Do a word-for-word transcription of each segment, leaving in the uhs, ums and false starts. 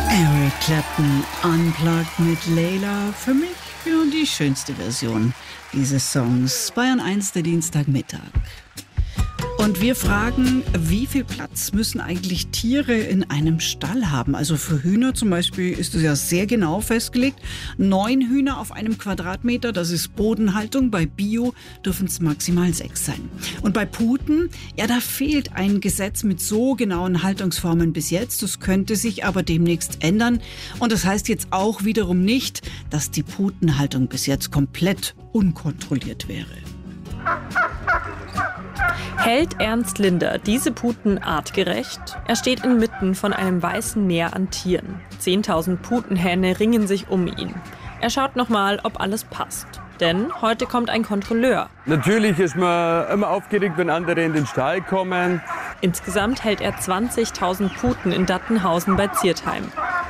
Eric Clapton unplugged mit Layla. Für mich ja, die schönste Version dieses Songs. Bayern eins, der Dienstagmittag. Und wir fragen, wie viel Platz müssen eigentlich Tiere in einem Stall haben? Also für Hühner zum Beispiel ist es ja sehr genau festgelegt. Neun Hühner auf einem Quadratmeter, das ist Bodenhaltung. Bei Bio dürfen es maximal sechs sein. Und bei Puten, ja, da fehlt ein Gesetz mit so genauen Haltungsformen bis jetzt. Das könnte sich aber demnächst ändern. Und das heißt jetzt auch wiederum nicht, dass die Putenhaltung bis jetzt komplett unkontrolliert wäre. Hält Ernst Linder diese Puten artgerecht? Er steht inmitten von einem weißen Meer an Tieren. Zehntausend Putenhähne ringen sich um ihn. Er schaut nochmal, ob alles passt. Denn heute kommt ein Kontrolleur. Natürlich ist man immer aufgeregt, wenn andere in den Stall kommen. Insgesamt hält er zwanzigtausend Puten in Dattenhausen bei Ziertheim.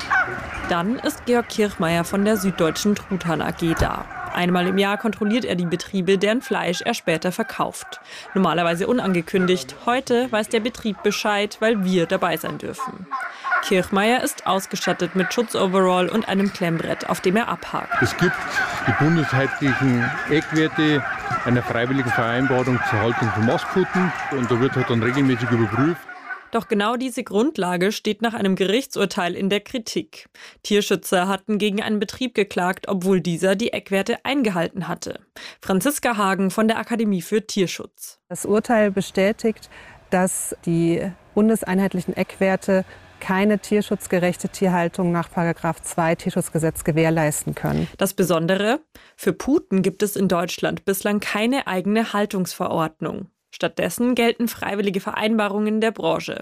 Dann ist Georg Kirchmeier von der Süddeutschen Truthahn A G da. Einmal im Jahr kontrolliert er die Betriebe, deren Fleisch er später verkauft. Normalerweise unangekündigt. Heute weiß der Betrieb Bescheid, weil wir dabei sein dürfen. Kirchmeier ist ausgestattet mit Schutzoverall und einem Klemmbrett, auf dem er abhakt. Es gibt die bundesheitlichen Eckwerte einer freiwilligen Vereinbarung zur Haltung von Mastputen. Und da wird halt dann regelmäßig überprüft. Doch genau diese Grundlage steht nach einem Gerichtsurteil in der Kritik. Tierschützer hatten gegen einen Betrieb geklagt, obwohl dieser die Eckwerte eingehalten hatte. Franziska Hagen von der Akademie für Tierschutz. Das Urteil bestätigt, dass die bundeseinheitlichen Eckwerte keine tierschutzgerechte Tierhaltung nach Paragraph zwei Tierschutzgesetz gewährleisten können. Das Besondere: Für Puten gibt es in Deutschland bislang keine eigene Haltungsverordnung. Stattdessen gelten freiwillige Vereinbarungen der Branche.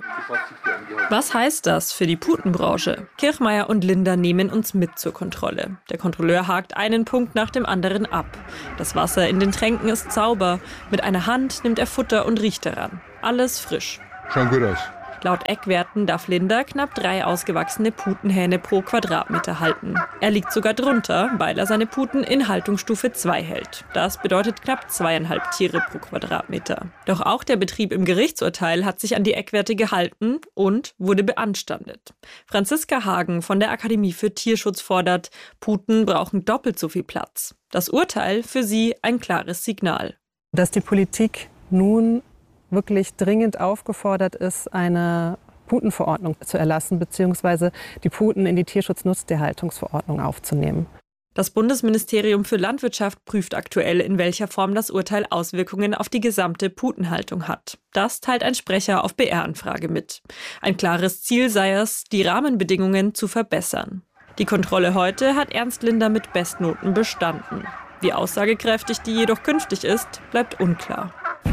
Was heißt das für die Putenbranche? Kirchmeier und Linder nehmen uns mit zur Kontrolle. Der Kontrolleur hakt einen Punkt nach dem anderen ab. Das Wasser in den Tränken ist sauber. Mit einer Hand nimmt er Futter und riecht daran. Alles frisch. Schaut gut aus. Laut Eckwerten darf Linder knapp drei ausgewachsene Putenhähne pro Quadratmeter halten. Er liegt sogar drunter, weil er seine Puten in Haltungsstufe zwei hält. Das bedeutet knapp zweieinhalb Tiere pro Quadratmeter. Doch auch der Betrieb im Gerichtsurteil hat sich an die Eckwerte gehalten und wurde beanstandet. Franziska Hagen von der Akademie für Tierschutz fordert, Puten brauchen doppelt so viel Platz. Das Urteil für sie ein klares Signal. Dass die Politik nun wirklich dringend aufgefordert ist, eine Putenverordnung zu erlassen bzw. die Puten in die Tierschutznutztierhaltungsverordnung aufzunehmen. Das Bundesministerium für Landwirtschaft prüft aktuell, in welcher Form das Urteil Auswirkungen auf die gesamte Putenhaltung hat. Das teilt ein Sprecher auf B R-Anfrage mit. Ein klares Ziel sei es, die Rahmenbedingungen zu verbessern. Die Kontrolle heute hat Ernst Linder mit Bestnoten bestanden. Wie aussagekräftig die jedoch künftig ist, bleibt unklar.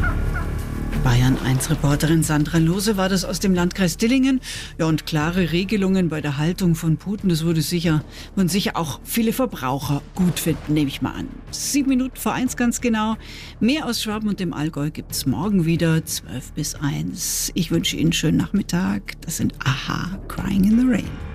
Bayern eins Reporterin Sandra Lose war das aus dem Landkreis Dillingen. Ja, und klare Regelungen bei der Haltung von Puten, das würde sicher, würden sicher auch viele Verbraucher gut finden, nehme ich mal an. Sieben Minuten vor eins ganz genau. Mehr aus Schwaben und dem Allgäu gibt's morgen wieder, zwölf bis eins. Ich wünsche Ihnen einen schönen Nachmittag. Das sind Aha, Crying in the Rain.